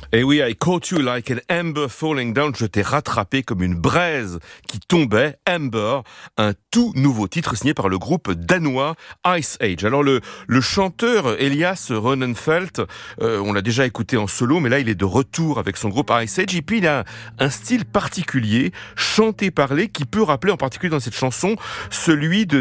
Et oui, I caught you like an ember falling down. Je t'ai rattrapé comme une braise qui tombait. Ember, un tout nouveau titre signé par le groupe danois Ice Age. Alors le chanteur Elias Ronnenfeldt, on l'a déjà écouté en solo, mais là il est de retour avec son groupe Ice Age. Et puis il a un style particulier, chanté-parlé, qui peut rappeler en particulier dans cette chanson celui de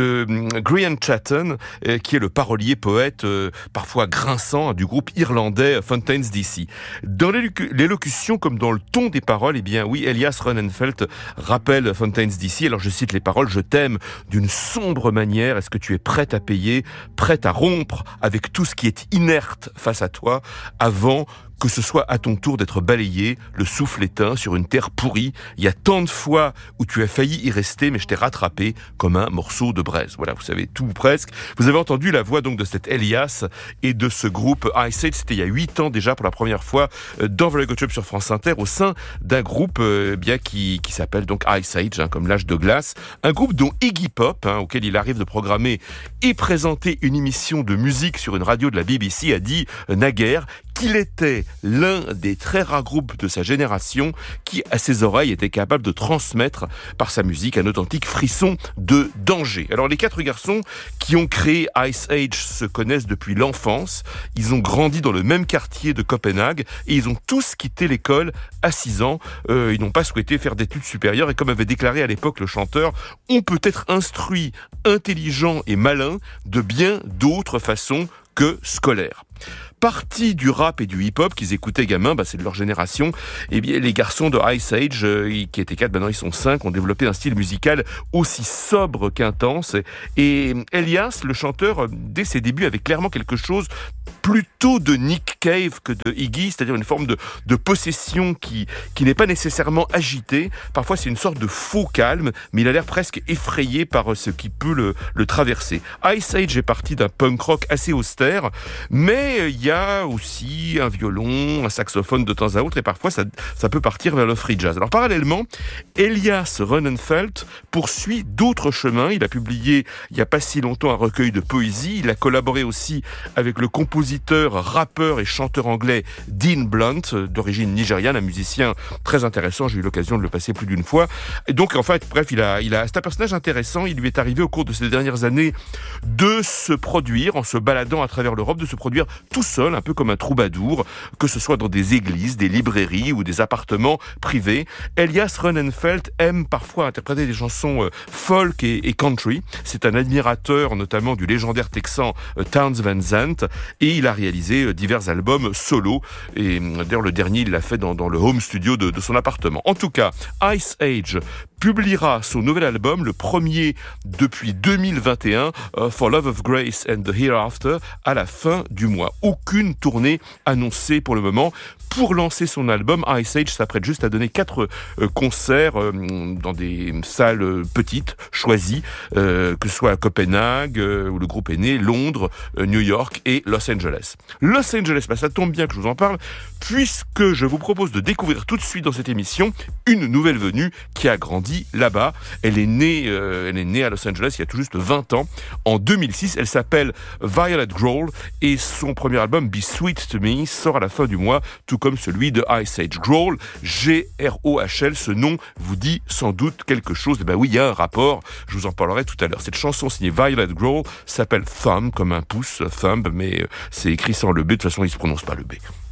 Grian Chatten, qui est le parolier poète parfois grinçant du groupe irlandais Fountains DC. Dans l'élocution comme dans le ton des paroles, eh bien oui, Elias Ronnenfeldt rappelle Fountains DC. Alors je cite les paroles: je t'aime d'une sombre manière. Est-ce que tu es prête à payer, prête à rompre avec tout ce qui est inerte face à toi avant que ce soit à ton tour d'être balayé, le souffle éteint sur une terre pourrie. Il y a tant de fois où tu as failli y rester, mais je t'ai rattrapé comme un morceau de braise. Voilà, vous savez tout presque. Vous avez entendu la voix donc de cet Elias et de ce groupe Ice Age. C'était il y a 8 ans déjà pour la première fois dans Very Good Job sur France Inter, au sein d'un groupe bien qui s'appelle donc Ice Age, comme l'âge de glace. Un groupe dont Iggy Pop, auquel il arrive de programmer et présenter une émission de musique sur une radio de la BBC, a dit naguère qu'il était l'un des très rares groupes de sa génération qui, à ses oreilles, était capable de transmettre par sa musique un authentique frisson de danger. Alors les 4 garçons qui ont créé Ice Age se connaissent depuis l'enfance. Ils ont grandi dans le même quartier de Copenhague et ils ont tous quitté l'école à 6 ans. Ils n'ont pas souhaité faire d'études supérieures et comme avait déclaré à l'époque le chanteur, on peut être instruit, intelligent et malin de bien d'autres façons que scolaires. Partie du rap et du hip-hop qu'ils écoutaient gamins, c'est de leur génération, eh bien, les garçons de Ice Age, qui étaient 4, maintenant ils sont 5, ont développé un style musical aussi sobre qu'intense. Et Elias, le chanteur, dès ses débuts, avait clairement quelque chose plutôt de Nick Cave que de Iggy, c'est-à-dire une forme de possession qui n'est pas nécessairement agitée. Parfois c'est une sorte de faux calme, mais il a l'air presque effrayé par ce qui peut le traverser. Ice Age est parti d'un punk rock assez austère, mais il y a aussi un violon, un saxophone de temps à autre, et parfois ça peut partir vers le free jazz. Alors parallèlement, Elias Ronnenfeldt poursuit d'autres chemins. Il a publié il n'y a pas si longtemps un recueil de poésie. Il a collaboré aussi avec le compositeur, rappeur et chanteur anglais Dean Blunt, d'origine nigériane, un musicien très intéressant. J'ai eu l'occasion de le passer plus d'une fois. Et donc en fait, bref, c'est un personnage intéressant. Il lui est arrivé au cours de ces dernières années de se produire, en se baladant à travers l'Europe, de se produire tout seul, un peu comme un troubadour, que ce soit dans des églises, des librairies ou des appartements privés. Elias Ronnenfeldt aime parfois interpréter des chansons folk et country. C'est un admirateur notamment du légendaire texan Townes Van Zandt et il a réalisé divers albums solo et d'ailleurs le dernier il l'a fait dans le home studio de son appartement. En tout cas, Ice Age publiera son nouvel album, le premier depuis 2021, For Love of Grace and the Hereafter, à la fin du mois. Aucune tournée annoncée pour le moment. Pour lancer son album, Ice Age s'apprête juste à donner 4 concerts dans des salles petites, choisies, que ce soit à Copenhague, où le groupe est né, Londres, New York et Los Angeles. Los Angeles, ça tombe bien que je vous en parle, puisque je vous propose de découvrir tout de suite dans cette émission une nouvelle venue qui a grandi là-bas. Elle est née à Los Angeles il y a tout juste 20 ans. En 2006, elle s'appelle Violet Grohl et son premier album, Be Sweet to Me, sort à la fin du mois, tout comme celui de Ice Age. Grohl, G-R-O-H-L, ce nom vous dit sans doute quelque chose. Et oui, il y a un rapport, je vous en parlerai tout à l'heure. Cette chanson signée Violet Grohl s'appelle Thumb, comme un pouce, Thumb, mais c'est écrit sans le B, de toute façon il ne se prononce pas le B.